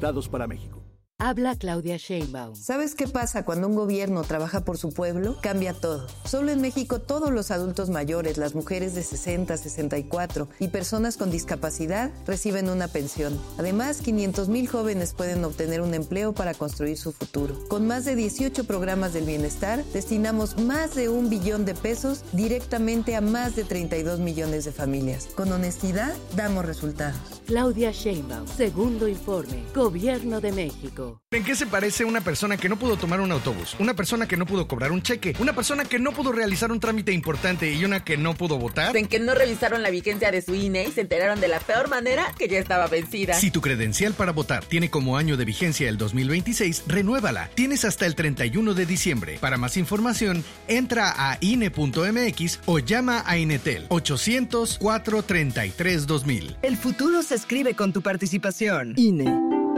resultados para México. Habla Claudia Sheinbaum. ¿Sabes qué pasa cuando un gobierno trabaja por su pueblo? Cambia todo. Solo en México todos los adultos mayores, las mujeres de 60, 64 y personas con discapacidad reciben una pensión. Además, 500,000 jóvenes pueden obtener un empleo para construir su futuro. Con más de 18 programas del bienestar, destinamos más de 1 billón de pesos directamente a más de 32 millones de familias. Con honestidad, damos resultados. Claudia Sheinbaum, segundo informe, Gobierno de México. ¿En qué se parece una persona que no pudo tomar un autobús, una persona que no pudo cobrar un cheque, una persona que no pudo realizar un trámite importante y una que no pudo votar? En que no revisaron la vigencia de su INE y se enteraron de la peor manera que ya estaba vencida. Si tu credencial para votar tiene como año de vigencia el 2026, renuévala. Tienes hasta el 31 de diciembre. Para más información, entra a INE.mx o llama a Inetel 800-433-2000. El futuro se escribe con tu participación. INE.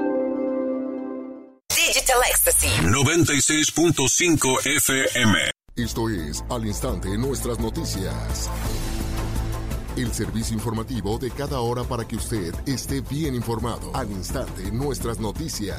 Digital Ecstasy 96.5 FM. Esto es Al Instante Nuestras Noticias. El servicio informativo de cada hora para que usted esté bien informado. Al Instante Nuestras Noticias.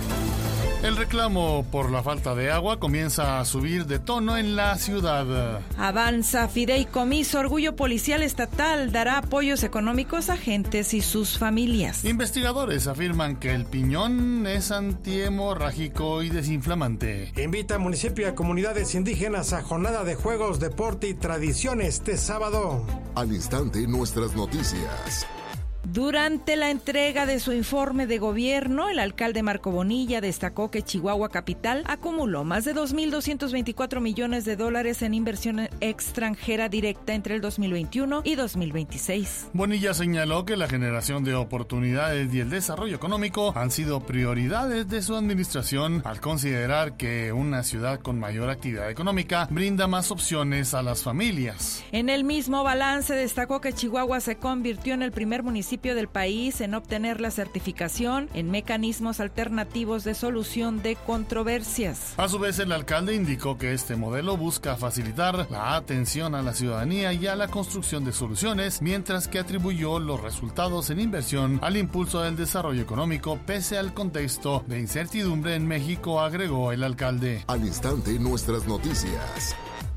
El reclamo por la falta de agua comienza a subir de tono en la ciudad. Avanza Fideicomiso Orgullo Policial Estatal, dará apoyos económicos a agentes y sus familias. Investigadores afirman que el piñón es antihemorrágico y desinflamante. Invita a municipio y a comunidades indígenas a jornada de juegos, deporte y tradición este sábado. Al Instante Nuestras Noticias. Durante la entrega de su informe de gobierno, el alcalde Marco Bonilla destacó que Chihuahua Capital acumuló más de 2.224 millones de dólares en inversión extranjera directa entre el 2021 y 2026. Bonilla señaló que la generación de oportunidades y el desarrollo económico han sido prioridades de su administración al considerar que una ciudad con mayor actividad económica brinda más opciones a las familias. En el mismo balance destacó que Chihuahua se convirtió en el primer municipio del país en obtener la certificación en mecanismos alternativos de solución de controversias. A su vez, el alcalde indicó que este modelo busca facilitar la atención a la ciudadanía y a la construcción de soluciones, mientras que atribuyó los resultados en inversión al impulso del desarrollo económico pese al contexto de incertidumbre en México, agregó el alcalde. Al Instante Nuestras Noticias.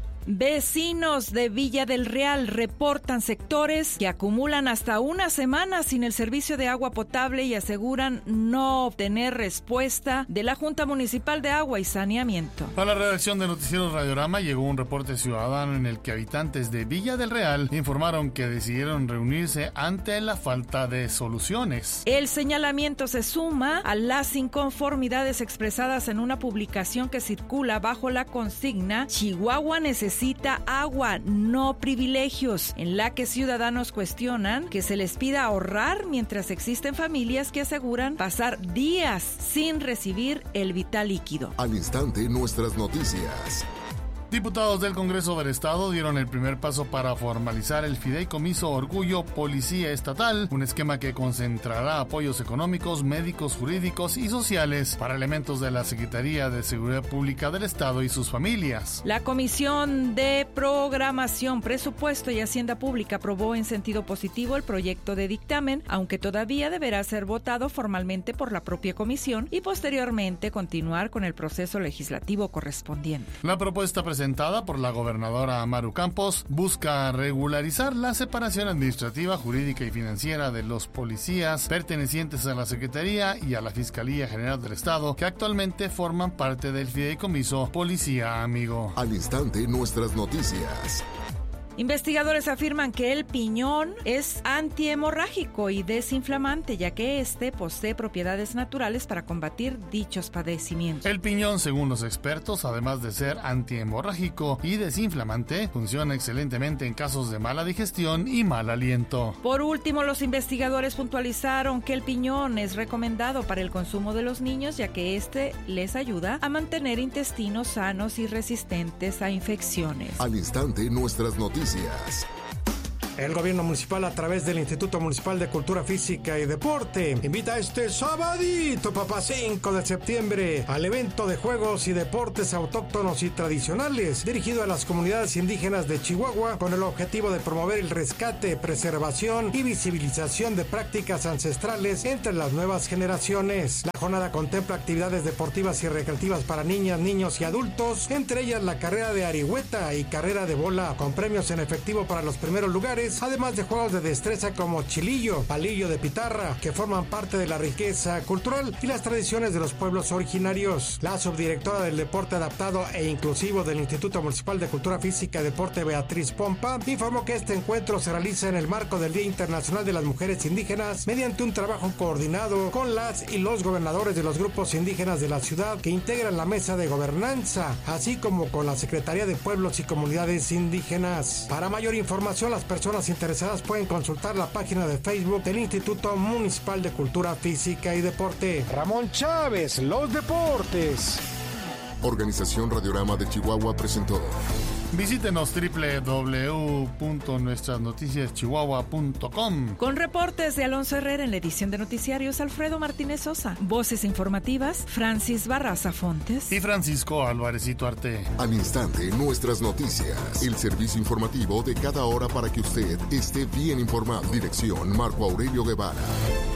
Vecinos de Villa del Real reportan sectores que acumulan hasta una semana sin el servicio de agua potable y aseguran no obtener respuesta de la Junta Municipal de Agua y Saneamiento. A la redacción de Noticieros Radiorama llegó un reporte ciudadano en el que habitantes de Villa del Real informaron que decidieron reunirse ante la falta de soluciones. El señalamiento se suma a las inconformidades expresadas en una publicación que circula bajo la consigna Chihuahua necesita agua, no privilegios, en la que ciudadanos cuestionan que se les pida ahorrar mientras existen familias que aseguran pasar días sin recibir el vital líquido. Al Instante Nuestras Noticias. Diputados del Congreso del Estado dieron el primer paso para formalizar el Fideicomiso Orgullo Policía Estatal, un esquema que concentrará apoyos económicos, médicos, jurídicos y sociales para elementos de la Secretaría de Seguridad Pública del Estado y sus familias. La Comisión de Programación, Presupuesto y Hacienda Pública aprobó en sentido positivo el proyecto de dictamen, aunque todavía deberá ser votado formalmente por la propia comisión y posteriormente continuar con el proceso legislativo correspondiente. La propuesta presentada por la gobernadora Maru Campos busca regularizar la separación administrativa, jurídica y financiera de los policías pertenecientes a la Secretaría y a la Fiscalía General del Estado, que actualmente forman parte del Fideicomiso Policía Amigo. Al Instante Nuestras Noticias. Investigadores afirman que el piñón es antihemorrágico y desinflamante, ya que este posee propiedades naturales para combatir dichos padecimientos. El piñón, según los expertos, además de ser antihemorrágico y desinflamante, funciona excelentemente en casos de mala digestión y mal aliento. Por último, los investigadores puntualizaron que el piñón es recomendado para el consumo de los niños, ya que este les ayuda a mantener intestinos sanos y resistentes a infecciones. Al Instante Nuestras Noticias. El gobierno municipal, a través del Instituto Municipal de Cultura Física y Deporte, invita este sabadito, papá, 5 de septiembre, al evento de juegos y deportes autóctonos y tradicionales, dirigido a las comunidades indígenas de Chihuahua, con el objetivo de promover el rescate, preservación y visibilización de prácticas ancestrales entre las nuevas generaciones. La jornada contempla actividades deportivas y recreativas para niñas, niños y adultos, entre ellas la carrera de arihueta y carrera de bola, con premios en efectivo para los primeros lugares, además de juegos de destreza como chilillo, palillo de pitarra, que forman parte de la riqueza cultural y las tradiciones de los pueblos originarios. La subdirectora del deporte adaptado e inclusivo del Instituto Municipal de Cultura Física y Deporte, Beatriz Pompa, informó que este encuentro se realiza en el marco del Día Internacional de las Mujeres Indígenas, mediante un trabajo coordinado con las y los gobernadores de los grupos indígenas de la ciudad que integran la mesa de gobernanza, así como con la Secretaría de Pueblos y Comunidades Indígenas. Para mayor información, las personas interesadas pueden consultar la página de Facebook del Instituto Municipal de Cultura Física y Deporte. Ramón Chávez, los deportes. Organización Radiorama de Chihuahua presentó. Visítenos www.nuestrasnoticiaschihuahua.com. Con reportes de Alonso Herrera en la edición de noticiarios, Alfredo Martínez Sosa. Voces informativas, Francis Barraza Fontes y Francisco Álvarezito Arte. Al instante, nuestras noticias. El servicio informativo de cada hora para que usted esté bien informado. Dirección Marco Aurelio Guevara.